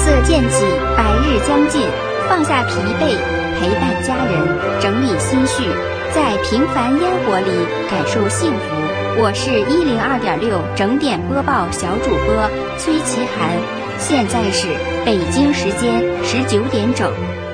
色渐起，百日将近，放下疲惫，陪伴家人，整理心绪，在平凡烟火里感受幸福。我是102.6整点播报小主播崔其涵，现在是北京时间19点整。